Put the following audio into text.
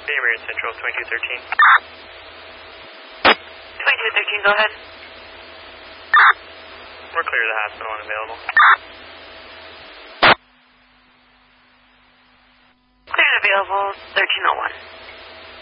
Bay Area Central 2213. 2213, go ahead. We're clear of the hospital and available. Clear and available, 1301.